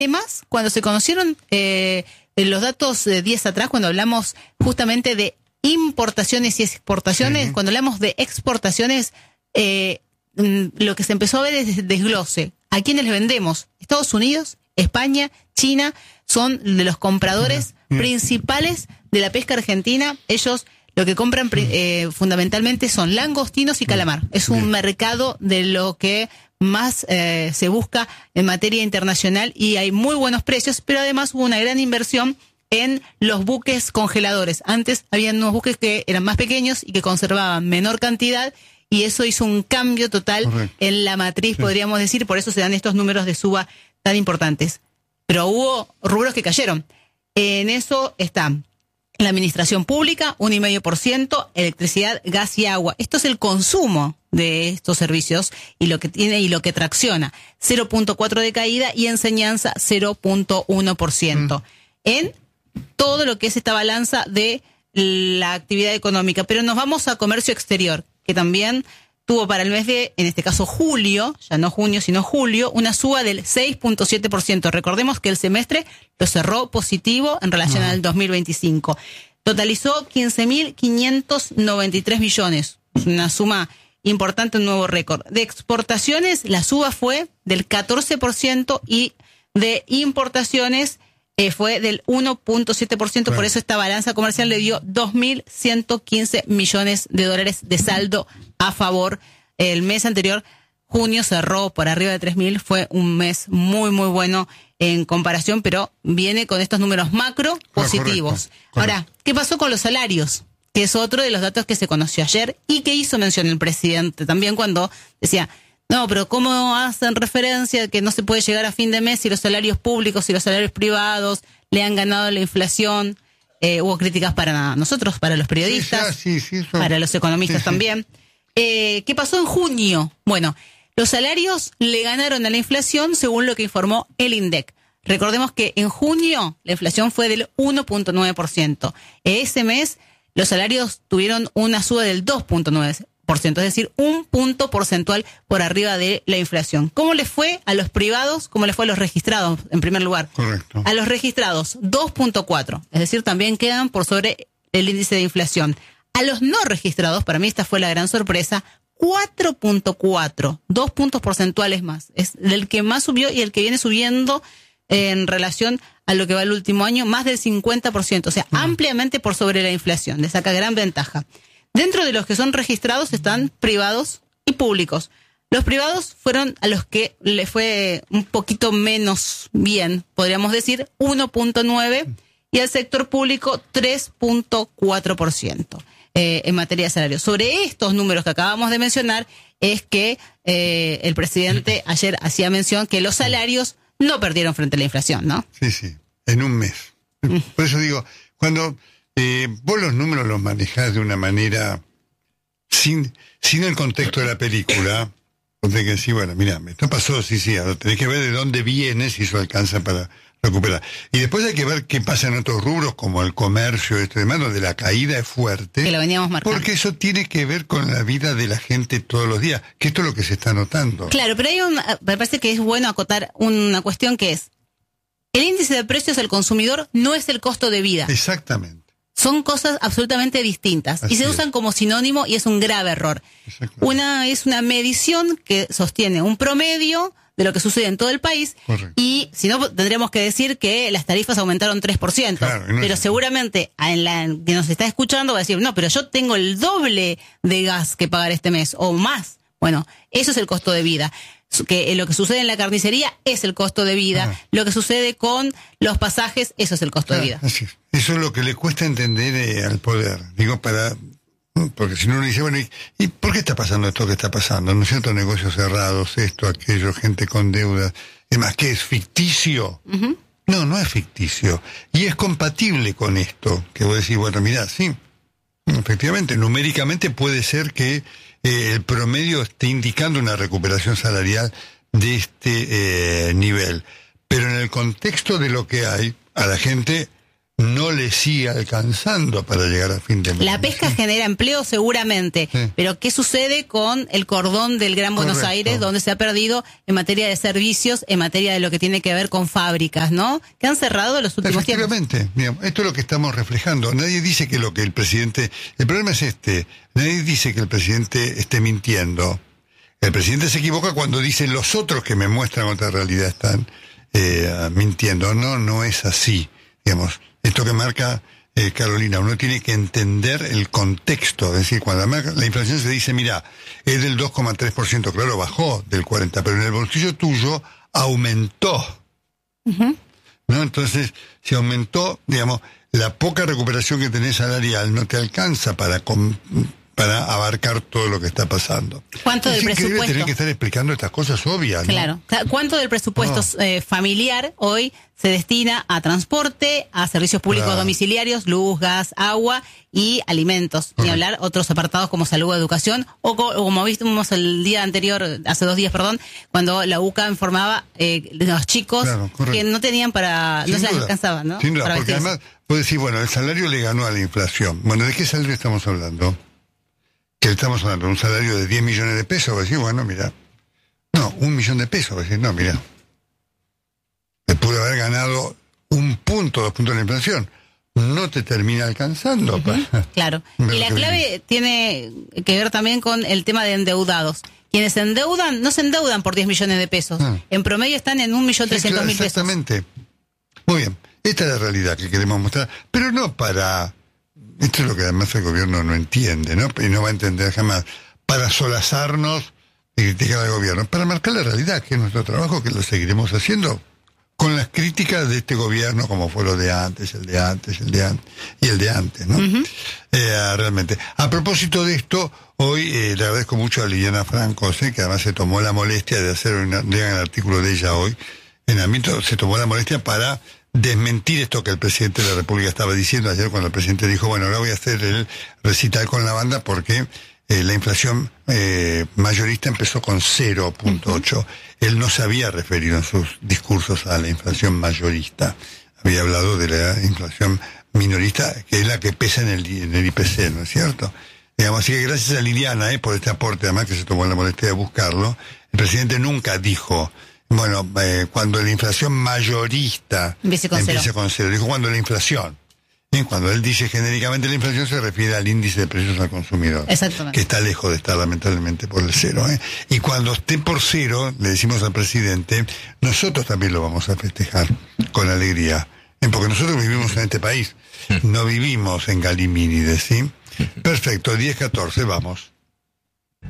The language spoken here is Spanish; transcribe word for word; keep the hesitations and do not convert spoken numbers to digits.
Además, cuando se conocieron eh, los datos de días atrás, cuando hablamos justamente de importaciones y exportaciones, uh-huh. cuando hablamos de exportaciones, eh, lo que se empezó a ver es desglose. ¿A quiénes les vendemos? Estados Unidos, España, China, son de los compradores uh-huh. principales de la pesca argentina. Ellos lo que compran eh, fundamentalmente son langostinos y calamar. Es un mercado de lo que más eh, se busca en materia internacional y hay muy buenos precios, pero además hubo una gran inversión en los buques congeladores. Antes había unos buques que eran más pequeños y que conservaban menor cantidad y eso hizo un cambio total Correcto. En la matriz, sí. podríamos decir, por eso se dan estos números de suba tan importantes. Pero hubo rubros que cayeron. En eso están la administración pública, un coma cinco por ciento, electricidad, gas y agua. Esto es el consumo de estos servicios y lo que tiene y lo que tracciona. cero punto cuatro de caída y enseñanza cero punto uno por ciento. Mm. En todo lo que es esta balanza de la actividad económica. Pero nos vamos a comercio exterior, que también tuvo para el mes de, en este caso julio, ya no junio, sino julio, una suba del seis punto siete por ciento. Recordemos que el semestre lo cerró positivo en relación uh-huh. al dos mil veinticinco. Totalizó quince mil quinientos noventa y tres millones, una suma importante, un nuevo récord. De exportaciones, la suba fue del catorce por ciento y de importaciones eh, fue del uno punto siete por ciento. Claro. Por eso esta balanza comercial le dio dos mil ciento quince millones de dólares de saldo a favor. El mes anterior, junio, cerró por arriba de tres mil. Fue un mes muy, muy bueno en comparación, pero viene con estos números macro positivos. Correcto, correcto. Ahora, ¿qué pasó con los salarios? Que es otro de los datos que se conoció ayer y que hizo mención el presidente también cuando decía, no, pero ¿cómo hacen referencia que no se puede llegar a fin de mes si los salarios públicos y los salarios privados le han ganado la inflación? Eh, hubo críticas para nosotros, para los periodistas, sí, sí, sí, eso, para los economistas sí, también. Sí. Eh, ¿Qué pasó en junio? Bueno, los salarios le ganaron a la inflación según lo que informó el INDEC. Recordemos que en junio la inflación fue del uno punto nueve por ciento. Ese mes los salarios tuvieron una suba del dos punto nueve por ciento, es decir, un punto porcentual por arriba de la inflación. ¿Cómo le fue a los privados? ¿Cómo le fue a los registrados, en primer lugar? Correcto. A los registrados, dos punto cuatro, es decir, también quedan por sobre el índice de inflación. A los no registrados, para mí esta fue la gran sorpresa, cuatro punto cuatro, dos puntos porcentuales más. Es el que más subió y el que viene subiendo en relación a lo que va el último año, más del cincuenta por ciento, o sea, mm. ampliamente por sobre la inflación. Le saca gran ventaja. Dentro de los que son registrados están privados y públicos. Los privados fueron a los que le fue un poquito menos bien, podríamos decir, uno punto nueve, y al sector público tres punto cuatro por ciento. Eh, en materia de salarios. Sobre estos números que acabamos de mencionar es que eh, el presidente ayer hacía mención que los salarios no perdieron frente a la inflación, ¿no? Sí, sí, en un mes. Por eso digo, cuando eh, vos los números los manejás de una manera sin, sin el contexto de la película, vos tenés que decir, bueno, mira, esto pasó, sí, sí, ahora tenés que ver de dónde viene, si eso alcanza para recuperar. Y después hay que ver qué pasa en otros rubros, como el comercio, esto y demás, donde la caída es fuerte. Que lo veníamos marcando. Porque eso tiene que ver con la vida de la gente todos los días, que esto es lo que se está notando. Claro, pero hay un, me parece que es bueno acotar una cuestión que es, el índice de precios al consumidor no es el costo de vida. Exactamente. Son cosas absolutamente distintas. Así y se usan es. como sinónimo y es un grave error. Una es una medición que sostiene un promedio de lo que sucede en todo el país. Correcto. Y si no, tendríamos que decir que las tarifas aumentaron tres por ciento. Claro, no pero es... seguramente en la que nos está escuchando va a decir, no, pero yo tengo el doble de gas que pagar este mes o más. Bueno, eso es el costo de vida. Que lo que sucede en la carnicería es el costo de vida. Ah. Lo que sucede con los pasajes, eso es el costo claro, de vida. Así es. Eso es lo que le cuesta entender eh, al poder. Digo, para... Porque si no uno dice, bueno, ¿y, ¿y por qué está pasando esto que está pasando? ¿No es cierto? Negocios cerrados, esto, aquello, gente con deudas. Es más, ¿qué es? ¿Ficticio? Uh-huh. No, no es ficticio. Y es compatible con esto. Que vos decís, bueno, mirá, sí, efectivamente, numéricamente puede ser que eh, el promedio esté indicando una recuperación salarial de este eh, nivel. Pero en el contexto de lo que hay, a la gente no le sigue alcanzando para llegar a fin de mes. La pesca ¿sí? genera empleo seguramente, sí. pero ¿qué sucede con el cordón del Gran Buenos Correcto. Aires, donde se ha perdido en materia de servicios, en materia de lo que tiene que ver con fábricas, ¿no? Que han cerrado en los últimos tiempos. Efectivamente, digamos, esto es lo que estamos reflejando. Nadie dice que lo que el presidente... El problema es este, nadie dice que el presidente esté mintiendo. El presidente se equivoca cuando dice los otros que me muestran otra realidad están eh, mintiendo. No, no es así, digamos. Esto que marca eh, Carolina, uno tiene que entender el contexto, es decir, cuando la inflación se dice, mira, es del dos coma tres por ciento, claro, bajó del cuarenta por ciento, pero en el bolsillo tuyo aumentó. Uh-huh. ¿No? Entonces, si aumentó, digamos, la poca recuperación que tenés salarial no te alcanza para... Com- para abarcar todo lo que está pasando. ¿Cuánto es del presupuesto? Tener que estar explicando estas cosas obvias, ¿no? Claro. ¿Cuánto del presupuesto oh. eh, familiar hoy se destina a transporte, a servicios públicos claro. domiciliarios, luz, gas, agua y alimentos? Ni uh-huh. hablar otros apartados como salud, educación, o, co- o como vimos el día anterior, hace dos días, perdón, cuando la U C A informaba eh, de los chicos claro, que no tenían para, Sin no duda. se les alcanzaba, ¿no? Sin duda, para porque además, puedes decir, bueno, el salario le ganó a la inflación. Bueno, ¿de qué salario estamos hablando? Que estamos hablando de un salario de diez millones de pesos, va a decir, bueno, mira, no, un millón de pesos, va a decir, no, mira, te pude haber ganado un punto, dos puntos de la inflación, no te termina alcanzando. Uh-huh. Para... Claro, y la clave tiene que ver también con el tema de endeudados. Quienes se endeudan, no se endeudan por diez millones de pesos, ah. en promedio están en un millón trescientos mil pesos. Exactamente, muy bien, esta es la realidad que queremos mostrar, pero no para... Esto es lo que además el gobierno no entiende, ¿no? Y no va a entender jamás. Para solazarnos y criticar al gobierno. Para marcar la realidad, que es nuestro trabajo, que lo seguiremos haciendo con las críticas de este gobierno, como fue lo de antes, el de antes, el de antes y el de antes, ¿no? Uh-huh. Eh, realmente. A propósito de esto, hoy eh, le agradezco mucho a Liliana Franco, ¿sí? Que además se tomó la molestia de hacer una, lean el artículo de ella hoy, en el ámbito, se tomó la molestia para desmentir esto que el presidente de la República estaba diciendo ayer cuando el presidente dijo, bueno, ahora voy a hacer el recital con la banda porque eh, la inflación eh, mayorista empezó con cero punto ocho. Uh-huh. Él no se había referido en sus discursos a la inflación mayorista. Había hablado de la inflación minorista, que es la que pesa en el, en el I P C, ¿no es cierto? Digamos, así que gracias a Liliana eh, por este aporte, además que se tomó la molestia de buscarlo. El presidente nunca dijo... Bueno, eh, cuando la inflación mayorista empiece con, empiece con cero. Dijo cuando la inflación. ¿eh? Cuando él dice genéricamente la inflación se refiere al índice de precios al consumidor. Exactamente. Que está lejos de estar lamentablemente por el cero. ¿eh? Y cuando esté por cero, le decimos al presidente, nosotros también lo vamos a festejar con alegría. ¿eh? Porque nosotros vivimos en este país. No vivimos en Galimínides, ¿sí? Perfecto, diez catorce, vamos.